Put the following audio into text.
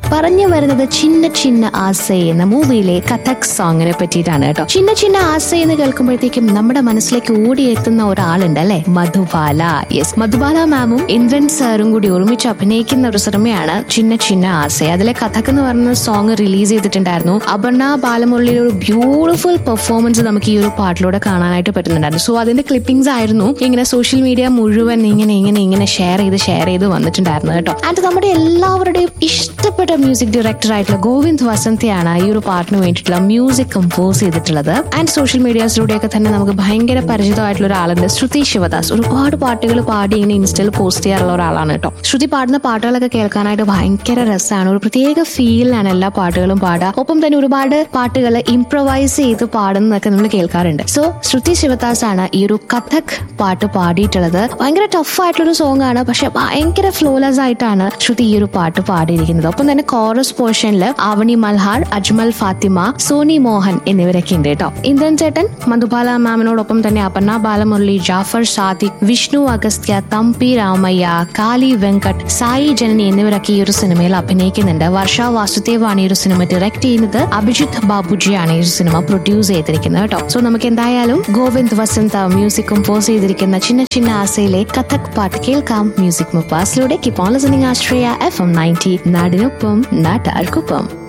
പറഞ്ഞു വരുന്നത് ചിന്ന ചിന്ന ആസൈ എന്ന മൂവിയിലെ കഥക് സോങ്ങിനെ പറ്റിയിട്ടാണ് കേട്ടോ. ചിന്ന ചിന്ന ആസൈ എന്ന് കേൾക്കുമ്പോഴത്തേക്കും നമ്മുടെ മനസ്സിലേക്ക് ഓടിയെത്തുന്ന ഒരാളുണ്ട് അല്ലെ, മധുബാല. യെസ്, മധുബാല മാമും ഇന്ദ്രൻ സാറും കൂടി ഒരുമിച്ച് അഭിനയിക്കുന്ന ഒരു സിനിമയാണ് ചിന്ന ചിന്ന ആസൈ. അതിലെ കഥക് എന്ന് പറയുന്ന സോങ് റിലീസ് ചെയ്തിട്ടുണ്ടായിരുന്നു. അപർണ ബാലമുരളിയുടെ ഒരു ബ്യൂട്ടിഫുൾ പെർഫോമൻസ് നമുക്ക് ഈ ഒരു പാട്ടിലൂടെ കാണാനായിട്ട് പറ്റുന്നുണ്ടായിരുന്നു. സോ അതിന്റെ ക്ലിപ്പിംഗ്സ് ആയിരുന്നു ഇങ്ങനെ സോഷ്യൽ മീഡിയ മുഴുവൻ ഇങ്ങനെ ഷെയർ ചെയ്ത് വന്നിട്ടുണ്ടായിരുന്നു കേട്ടോ. ആൻഡ് നമ്മുടെ എല്ലാവരുടെയും ഇഷ്ടപ്പെട്ട മ്യൂസിക് ഡയറക്ടർ ആയിട്ടുള്ള ഗോവിന്ദ് വസന്തയാണ് ഈ ഒരു പാട്ടിന് വേണ്ടിയിട്ടുള്ള മ്യൂസിക് കമ്പോസ് ചെയ്തിട്ടുള്ളത്. ആൻഡ് സോഷ്യൽ മീഡിയാസിലൂടെയൊക്കെ തന്നെ നമുക്ക് ഭയങ്കര പരിചിതമായിട്ടുള്ള ഒരാളുണ്ട്, ശ്രുതി ശിവദാസ്. ഒരുപാട് പാട്ടുകൾ പാടി ഇങ്ങനെ ഇൻസ്റ്റയിൽ പോസ്റ്റ് ചെയ്യാറുള്ള ഒരാളാണ് കേട്ടോ. ശ്രുതി പാടുന്ന പാട്ടുകളൊക്കെ കേൾക്കാനായിട്ട് ഭയങ്കര രസമാണ്. ഒരു പ്രത്യേക ഫീലിലാണ് എല്ലാ പാട്ടുകളും പാടുക. ഒപ്പം തന്നെ ഒരുപാട് പാട്ടുകൾ ഇംപ്രവൈസ് ചെയ്ത് പാടുന്നതൊക്കെ നമ്മൾ കേൾക്കാറുണ്ട്. സോ ശ്രുതി ശിവദാസ് ആണ് ഈ ഒരു കഥക് പാട്ട് പാടിയിട്ടുള്ളത്. ഭയങ്കര ടഫ് ആയിട്ടുള്ളൊരു സോങ് ആണ്, പക്ഷെ ഭയങ്കര ഫ്ലോലെസ് ആയിട്ടാണ് ശ്രുതി ഈ ഒരു പാട്ട് പാടിയിരിക്കുന്നത്. ഒപ്പം തന്നെ കോറസ് പോർഷനിൽ ആവണി മൽഹാർ, അജ്മൽ ഫാത്തിമ, സോനി മോഹൻ എന്നിവരൊക്കെ ഉണ്ട് കേട്ടോ. ഇന്ദ്രൻ ചേട്ടൻ മധുബാല മാമിനോടൊപ്പം തന്നെ അപർണ ബാലമുരളി, ജാഫർ സാദിഖ്, വിഷ്ണു അഗസ്ത്യ, തമ്പി രാമയ്യ, കാലി വെങ്കട്ട്, സായി ജനനി എന്നിവരൊക്കെ ഈ ഒരു സിനിമയിൽ അഭിനയിക്കുന്നുണ്ട്. വർഷ വാസുദേവാണ് ഈ ഒരു സിനിമ ഡയറക്ട് ചെയ്യുന്നത്. അഭിജിത്ത് ബാബുജിയാണ് ഈ ഒരു സിനിമ പ്രൊഡ്യൂസ് ചെയ്തിരിക്കുന്നത് കേട്ടോ. സോ നമുക്ക് എന്തായാലും ഗോവിന്ദ് വസന്ത മ്യൂസിക് കമ്പോസ് ചെയ്തിരിക്കുന്ന ചിന്ന ചിന്ന ആസയിലെ കഥക് പാട്ട് കേൾക്കാം music മുപ്പാസിലൂടെ. Keep on listening Ashraya FM 90, നാടിനൊപ്പം നാട്ടാർക്കൊപ്പം.